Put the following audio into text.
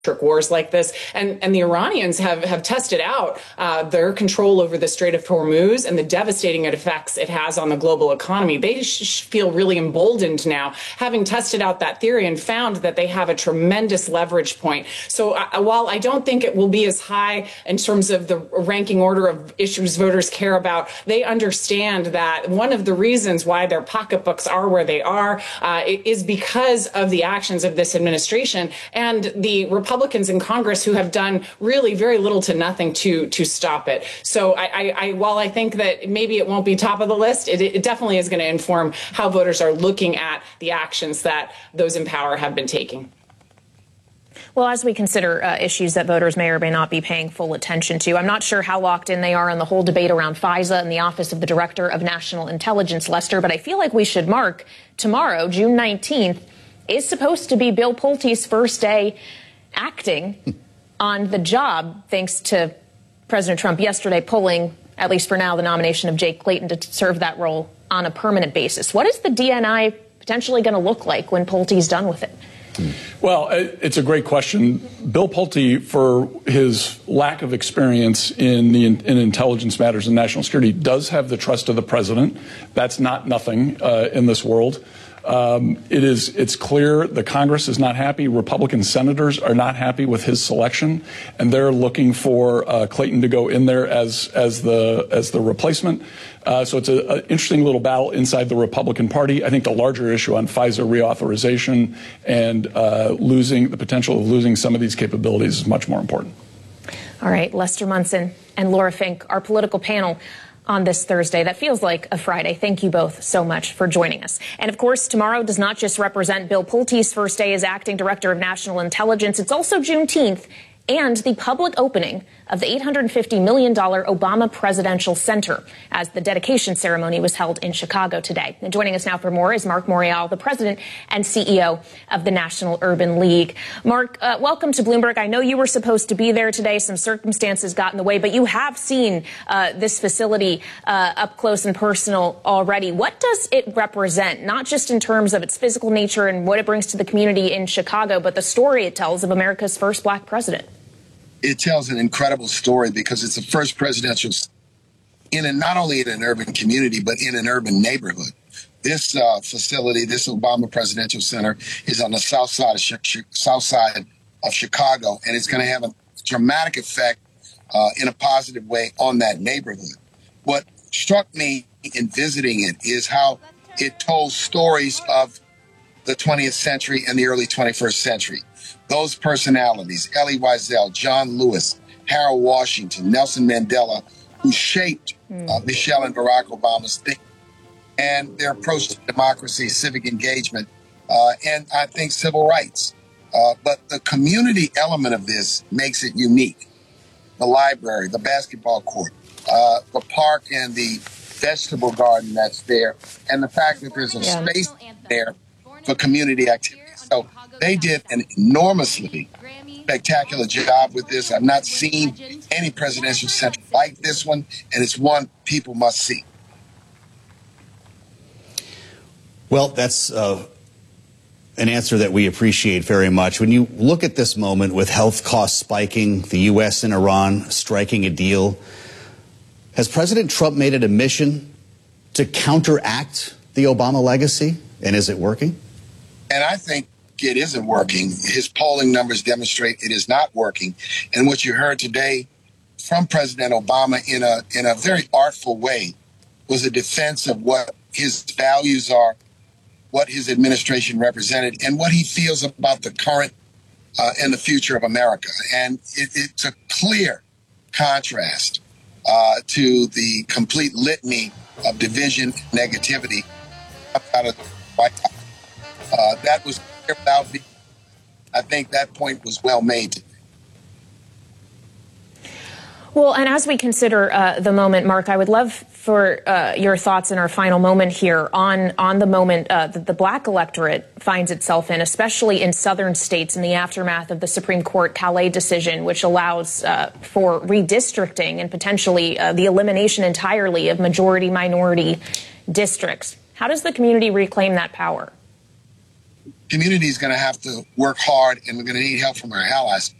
wars like this, and the Iranians have tested out their control over the Strait of Hormuz and the devastating effects it has on the global economy. They feel really emboldened now, having tested out that theory and found that they have a tremendous leverage point. So while I don't think it will be as high in terms of the ranking order of issues voters care about, they understand that one of the reasons why their pocketbooks are where they are is because of the actions of this administration and the Republicans in Congress who have done really very little to nothing to stop it. So while I think that maybe it won't be top of the list, it definitely is going to inform how voters are looking at the actions that those in power have been taking. Well, as we consider issues that voters may or may not be paying full attention to, I'm not sure how locked in they are on the whole debate around FISA and the Office of the Director of National Intelligence, Lester, but I feel like we should mark tomorrow, June 19th, is supposed to be Bill Pulte's first day acting on the job, thanks to President Trump yesterday pulling, at least for now, the nomination of Jake Clayton to serve that role on a permanent basis. What is the DNI potentially going to look like when Pulte's done with it? Well, it's a great question. Bill Pulte, for his lack of experience in intelligence matters and national security, does have the trust of the president. That's not nothing in this world. It's clear the Congress is not happy. Republican senators are not happy with his selection, and they're looking for Clayton to go in there as the replacement. So it's an interesting little battle inside the Republican Party. I think the larger issue on FISA reauthorization and the potential of losing some of these capabilities is much more important. All right, Lester Munson and Laura Fink, our political panel on this Thursday. That feels like a Friday. Thank you both so much for joining us. And of course, tomorrow does not just represent Bill Pulte's first day as acting director of national intelligence. It's also Juneteenth and the public opening of the $850 million Obama Presidential Center, as the dedication ceremony was held in Chicago today. And joining us now for more is Mark Morial, the president and CEO of the National Urban League. Mark, welcome to Bloomberg. I know you were supposed to be there today. Some circumstances got in the way, but you have seen this facility up close and personal already. What does it represent, not just in terms of its physical nature and what it brings to the community in Chicago, but the story it tells of America's first black president? It tells an incredible story because it's the first presidential not only in an urban community, but in an urban neighborhood. This facility, this Obama Presidential Center, is on the south side of Chicago, and it's going to have a dramatic effect in a positive way on that neighborhood. What struck me in visiting it is how it told stories of the 20th century and the early 21st century. Those personalities, Elie Wiesel, John Lewis, Harold Washington, Nelson Mandela, who shaped Michelle and Barack Obama's thinking and their approach to democracy, civic engagement, and I think civil rights. But the community element of this makes it unique. The library, the basketball court, the park and the vegetable garden that's there, and the fact that there's a space there for community activity. So they did an enormously spectacular job with this. I've not seen any presidential center like this one, and it's one people must see. Well, that's an answer that we appreciate very much. When you look at this moment with health costs spiking, the U.S. and Iran striking a deal, has President Trump made it a mission to counteract the Obama legacy, and is it working? And I think it isn't working. His polling numbers demonstrate it is not working. And what you heard today from President Obama in a very artful way was a defense of what his values are, what his administration represented, and what he feels about the current and the future of America. And it's a clear contrast to the complete litany of division and negativity out of the White House. That was about. I think that point was well made. Well, and as we consider the moment, Mark, I would love for your thoughts in our final moment here on the moment that the black electorate finds itself in, especially in southern states in the aftermath of the Supreme Court Calais decision, which allows for redistricting and potentially the elimination entirely of majority-minority districts. How does the community reclaim that power? community is going to have to work hard, and we're going to need help from our allies.